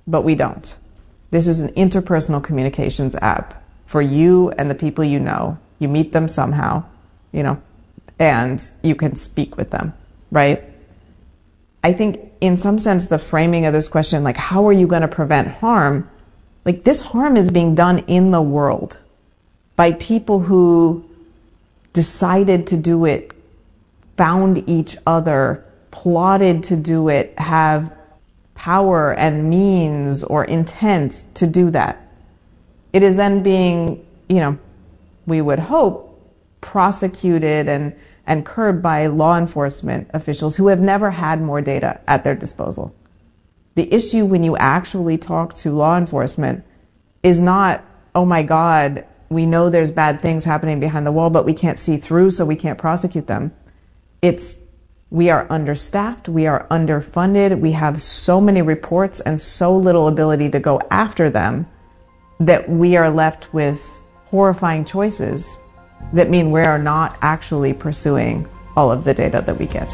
but we don't. This is an interpersonal communications app for you and the people you know. You meet them somehow, and you can speak with them, right? I think in some sense, the framing of this question, like, how are you going to prevent harm? Like, this harm is being done in the world by people who decided to do it, found each other, plotted to do it, have power and means or intent to do that. It is then being, we would hope, prosecuted and curbed by law enforcement officials who have never had more data at their disposal. The issue when you actually talk to law enforcement is not, oh my God, we know there's bad things happening behind the wall, but we can't see through, so we can't prosecute them. It's, we are understaffed, we are underfunded, we have so many reports and so little ability to go after them that we are left with horrifying choices that mean we are not actually pursuing all of the data that we get.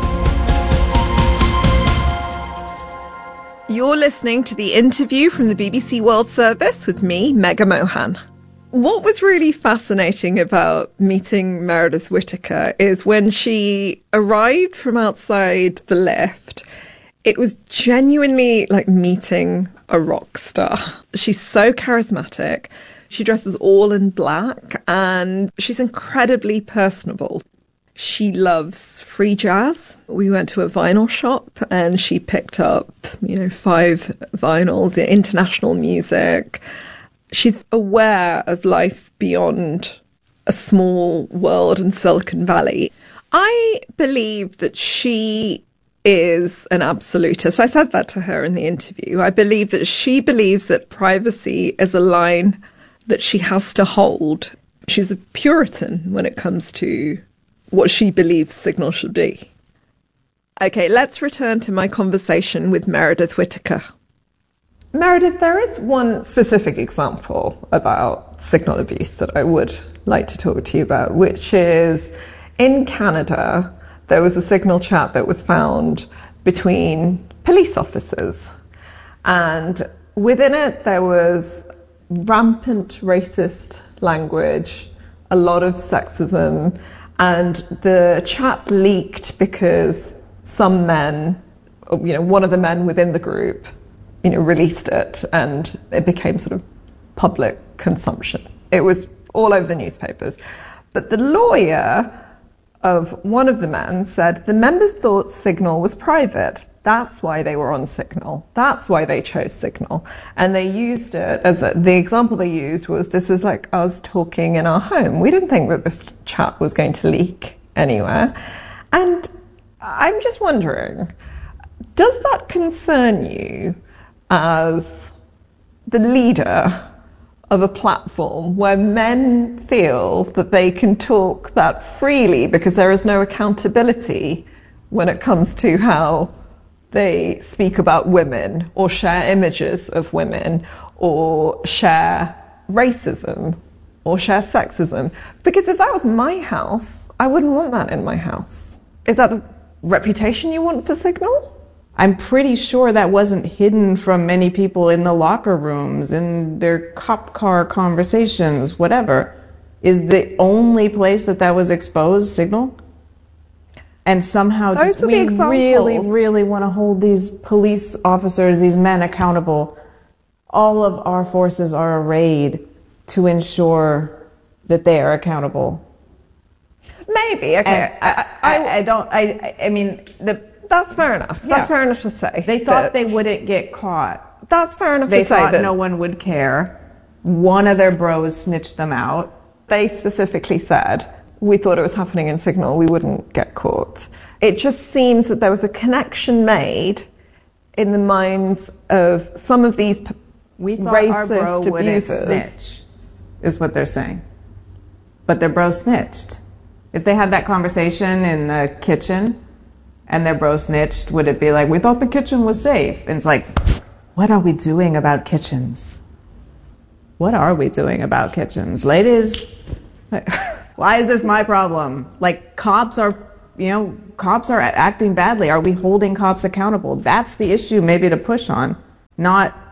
You're listening to the interview from the BBC World Service with me, Megha Mohan. What was really fascinating about meeting Meredith Whittaker is when she arrived from outside the lift, it was genuinely like meeting a rock star. She's so charismatic. She dresses all in black and she's incredibly personable. She loves free jazz. We went to a vinyl shop and she picked up, 5 vinyls, international music. She's aware of life beyond a small world in Silicon Valley. I believe that she is an absolutist. I said that to her in the interview. I believe that she believes that privacy is a line that she has to hold. She's a Puritan when it comes to what she believes Signal should be. Okay, let's return to my conversation with Meredith Whittaker. Meredith, there is one specific example about signal abuse that I would like to talk to you about, which is in Canada, there was a signal chat that was found between police officers. And within it, there was rampant racist language, a lot of sexism, and the chat leaked because some men, one of the men within the group, released it, and it became sort of public consumption. It was all over the newspapers. But the lawyer of one of the men said the members thought Signal was private. That's why they were on Signal. That's why they chose Signal. And they used it as the example they used was this was like us talking in our home. We didn't think that this chat was going to leak anywhere. And I'm just wondering, does that concern you as the leader of a platform where men feel that they can talk that freely because there is no accountability when it comes to how they speak about women or share images of women or share racism or share sexism? Because if that was my house, I wouldn't want that in my house. Is that the reputation you want for Signal? I'm pretty sure that wasn't hidden from many people in the locker rooms, in their cop car conversations, whatever. Is the only place that was exposed Signal? And somehow we really, really want to hold these police officers, these men accountable. All of our forces are arrayed to ensure that they are accountable. Maybe, okay. That's fair enough. That's fair enough to say. They thought they wouldn't get caught. That's fair enough to say. They thought no one would care. One of their bros snitched them out. They specifically said, we thought it was happening in Signal, we wouldn't get caught. It just seems that there was a connection made in the minds of some of these we thought racist our bro abusers. Wouldn't snitch, is what they're saying. But their bro snitched. If they had that conversation in the kitchen and their bro snitched, would it be like, we thought the kitchen was safe? And it's like, what are we doing about kitchens? What are we doing about kitchens? Ladies, why is this my problem? Like, cops are acting badly. Are we holding cops accountable? That's the issue maybe to push on, not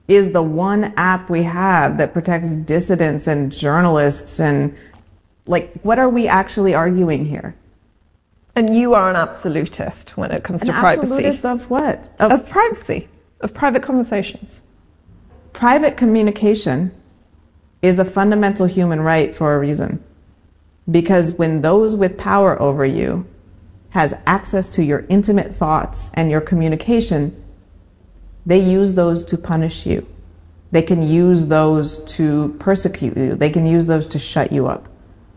is the one app we have that protects dissidents and journalists. And like, what are we actually arguing here? And you are an absolutist when it comes to privacy. An absolutist of what? Of privacy, of private conversations. Private communication is a fundamental human right for a reason. Because when those with power over you has access to your intimate thoughts and your communication, they use those to punish you. They can use those to persecute you. They can use those to shut you up.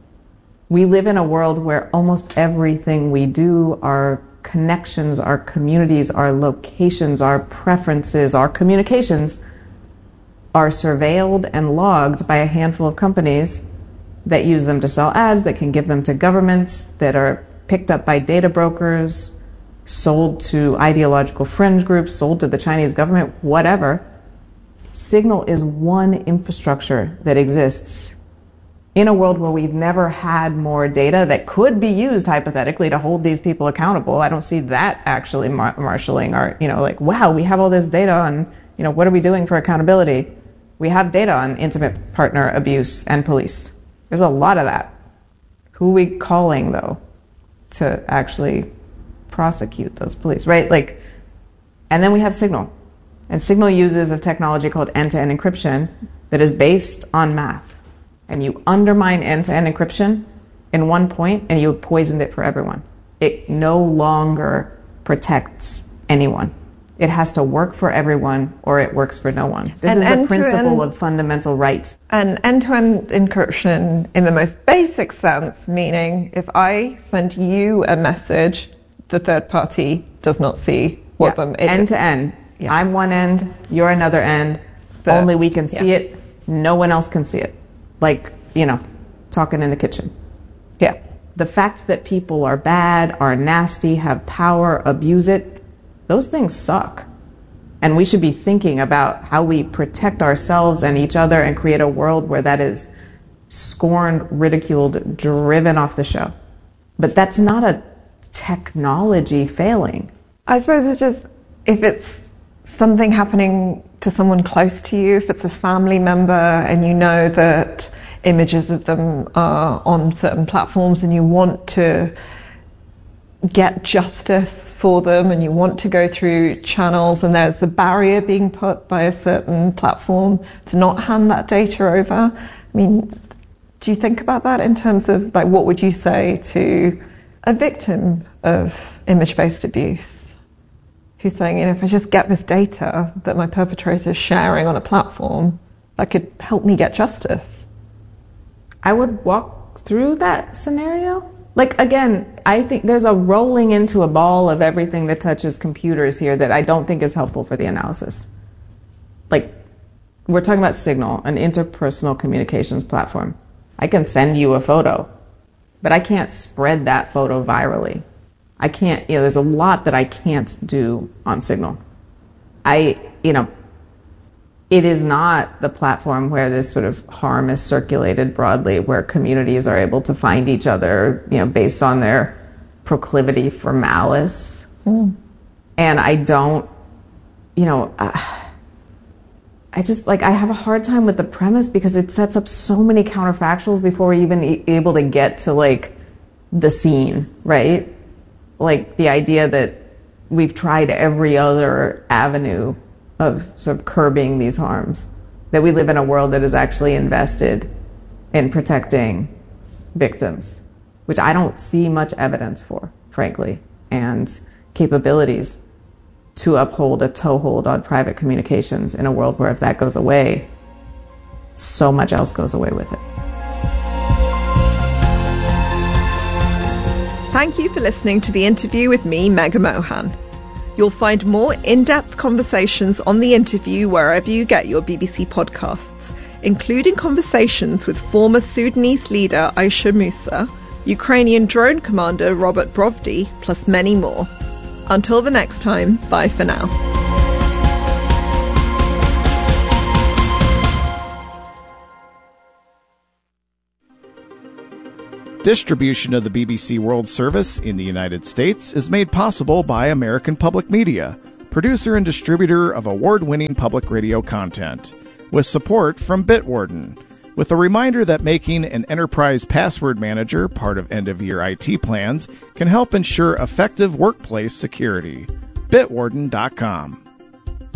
We live in a world where almost everything we do, our connections, our communities, our locations, our preferences, our communications, are surveilled and logged by a handful of companies that use them to sell ads, that can give them to governments, that are picked up by data brokers, sold to ideological fringe groups, sold to the Chinese government, whatever. Signal is one infrastructure that exists in a world where we've never had more data that could be used hypothetically to hold these people accountable. I don't see that actually marshaling our, like, wow, we have all this data on, what are we doing for accountability? We have data on intimate partner abuse and police. There's a lot of that. Who are we calling, though, to actually prosecute those police, right? And then we have Signal. And Signal uses a technology called end-to-end encryption that is based on math. And you undermine end-to-end encryption in one point, and you have poisoned it for everyone. It no longer protects anyone. It has to work for everyone, or it works for no one. This is the principle of fundamental rights. And end-to-end encryption in the most basic sense, meaning if I send you a message, the third party does not see what them is. End-to-end. Yeah. I'm one end, you're another end. Only we can see it. No one else can see it. Talking in the kitchen. Yeah. The fact that people are bad, are nasty, have power, abuse it, those things suck. And we should be thinking about how we protect ourselves and each other and create a world where that is scorned, ridiculed, driven off the show. But that's not a technology failing. I suppose it's just, if it's something happening to someone close to you, if it's a family member and you know that images of them are on certain platforms and you want to get justice for them and you want to go through channels and there's a barrier being put by a certain platform to not hand that data over. I mean, do you think about that in terms of what would you say to a victim of image-based abuse who's saying, if I just get this data that my perpetrator is sharing on a platform, that could help me get justice? I would walk through that scenario. Again, I think there's a rolling into a ball of everything that touches computers here that I don't think is helpful for the analysis. We're talking about Signal, an interpersonal communications platform. I can send you a photo, but I can't spread that photo virally. I can't, there's a lot that I can't do on Signal. It is not the platform where this sort of harm is circulated broadly, where communities are able to find each other, based on their proclivity for malice. Mm. And I don't, I just, I have a hard time with the premise because it sets up so many counterfactuals before we're even able to get to, the scene, right? The idea that we've tried every other avenue of sort of curbing these harms, that we live in a world that is actually invested in protecting victims, which I don't see much evidence for, frankly, and capabilities to uphold a toehold on private communications in a world where if that goes away, so much else goes away with it. Thank you for listening to the interview with me, Megha Mohan. You'll find more in-depth conversations on The Interview wherever you get your BBC podcasts, including conversations with former Sudanese leader Aisha Musa, Ukrainian drone commander Robert Brovdi, plus many more. Until the next time, bye for now. Distribution of the BBC World Service in the United States is made possible by American Public Media. producer and distributor of award-winning public radio content, with support from Bitwarden, with a reminder that making an enterprise password manager part of end-of-year IT plans can help ensure effective workplace security. Bitwarden.com.